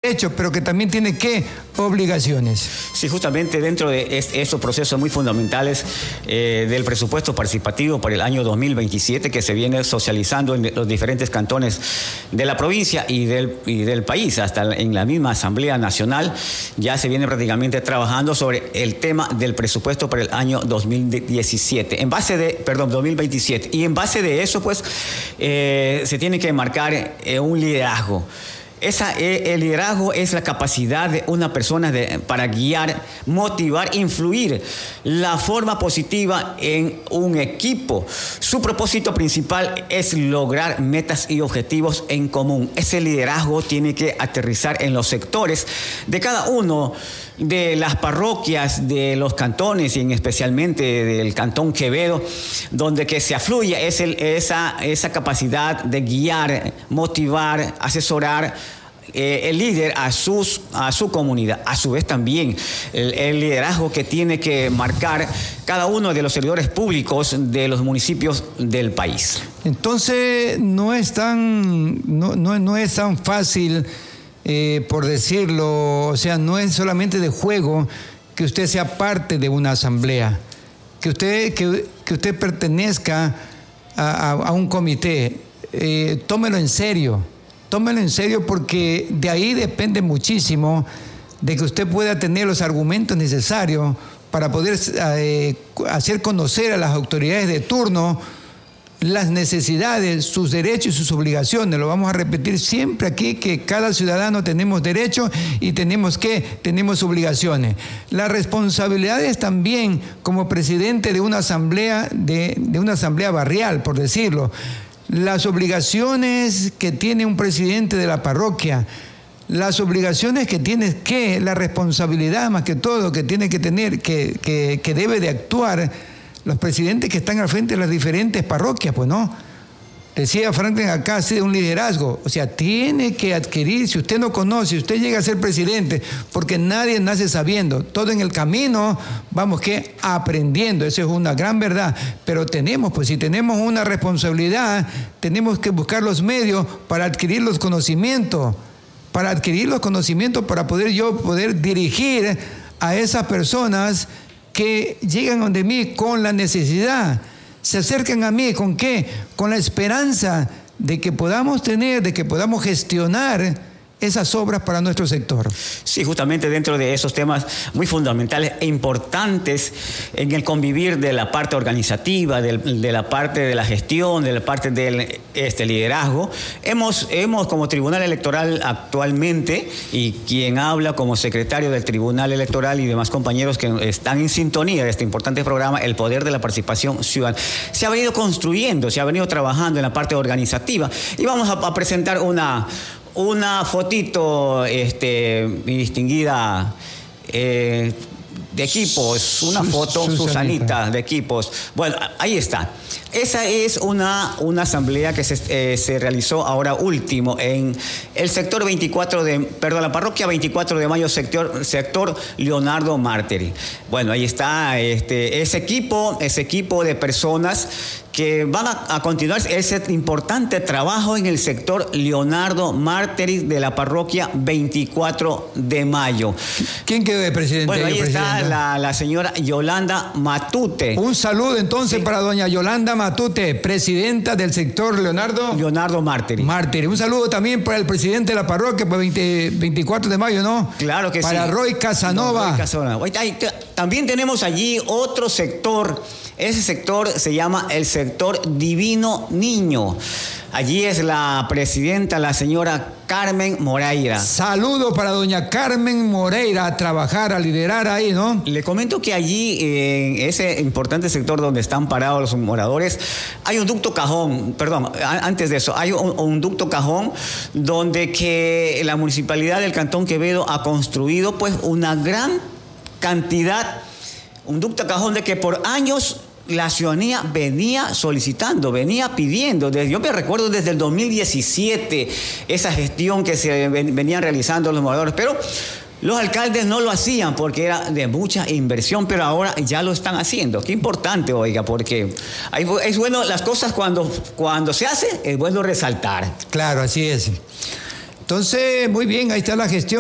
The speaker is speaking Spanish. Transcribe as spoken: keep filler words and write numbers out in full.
derechos, pero que también tiene, ¿qué? Obligaciones. Sí, justamente dentro de estos procesos muy fundamentales eh, del presupuesto participativo para el año dos mil veintisiete, que se viene socializando en los diferentes cantones de la provincia y del, y del país, hasta en la misma Asamblea Nacional, ya se viene prácticamente trabajando sobre el tema del presupuesto para el año dos mil diecisiete, en base de, perdón, dos mil veintisiete, y en base de eso, pues, eh, se tiene que marcar eh, un liderazgo. Esa, el liderazgo es la capacidad de una persona de, para guiar, motivar, influir la forma positiva en un equipo. Su propósito principal es lograr metas y objetivos en común. Ese liderazgo tiene que aterrizar en los sectores de cada uno de las parroquias, de los cantones y en especialmente del Cantón Quevedo, donde que se afluya es el, esa, esa capacidad de guiar, motivar, asesorar eh, el líder a, sus, a su comunidad. A su vez también el, el liderazgo que tiene que marcar cada uno de los servidores públicos de los municipios del país. Entonces no es tan, no, no, no es tan fácil, Eh, por decirlo, o sea, no es solamente de juego que usted sea parte de una asamblea, que usted, que, que usted pertenezca a, a, a un comité. Eh, tómelo en serio, tómelo en serio porque de ahí depende muchísimo de que usted pueda tener los argumentos necesarios para poder eh, hacer conocer a las autoridades de turno las necesidades, sus derechos y sus obligaciones. Lo vamos a repetir siempre aquí, que cada ciudadano tenemos derechos y tenemos que, tenemos obligaciones. Las responsabilidades también como presidente de una asamblea, de, de una asamblea barrial, por decirlo. Las obligaciones que tiene un presidente de la parroquia, las obligaciones que tiene, que la responsabilidad más que todo que tiene que tener, que, que, que debe de actuar los presidentes que están al frente de las diferentes parroquias, pues no. Decía Franklin acá, hace un liderazgo. O sea, tiene que adquirir, si usted no conoce, si usted llega a ser presidente, porque nadie nace sabiendo. Todo en el camino, vamos que aprendiendo. Eso es una gran verdad. Pero tenemos, pues si tenemos una responsabilidad, tenemos que buscar los medios para adquirir los conocimientos. Para adquirir los conocimientos, para poder yo poder dirigir a esas personas que llegan donde mí con la necesidad, se acercan a mí, ¿con qué? Con la esperanza de que podamos tener, de que podamos gestionar esas obras para nuestro sector. Sí, justamente dentro de esos temas muy fundamentales e importantes en el convivir de la parte organizativa, de, de la parte de la gestión, de la parte del este, liderazgo, hemos, hemos como Tribunal Electoral actualmente, y quien habla como secretario del Tribunal Electoral y demás compañeros que están en sintonía de este importante programa, el poder de la participación ciudadana, se ha venido construyendo, se ha venido trabajando en la parte organizativa, y vamos a, a presentar una Una fotito, este, mi distinguida, eh, de equipos, una foto, Susanita. Susanita, de equipos. Bueno, ahí está. Esa es una, una asamblea que se, eh, se realizó ahora último en el sector veinticuatro de, perdón, la parroquia veinticuatro de mayo, sector, sector Leonardo Martiri. Bueno, ahí está este, ese equipo, ese equipo de personas que van a, a continuar ese importante trabajo en el sector Leonardo Martiri de la parroquia veinticuatro de mayo. ¿Quién quedó de presidente? Bueno, ahí está la, la señora Yolanda Matute. Un saludo entonces sí. para doña Yolanda Matute, presidenta del sector Leonardo Leonardo Martiri. Martiri. Un saludo también para el presidente de la parroquia, pues veinte, veinticuatro de mayo, ¿no? Claro que para sí. Para Roy Casanova. No, Roy Casanova. También tenemos allí otro sector. Ese sector se llama el sector Divino Niño. Allí es la presidenta, la señora Carmen Moreira. Saludo para doña Carmen Moreira, a trabajar, a liderar ahí, ¿no? Le comento que allí, en ese importante sector donde están parados los moradores, hay un ducto cajón, perdón, antes de eso, hay un, un ducto cajón donde que la municipalidad del Cantón Quevedo ha construido pues una gran cantidad, un ducto cajón de que por años la ciudadanía venía solicitando, venía pidiendo. Desde, yo me recuerdo desde el dos mil diecisiete esa gestión que se venían realizando los moradores, pero los alcaldes no lo hacían porque era de mucha inversión, pero ahora ya lo están haciendo. Qué importante, oiga, porque hay, es bueno las cosas cuando, cuando se hace, es bueno resaltar. Claro, así es. Entonces, muy bien, ahí está la gestión.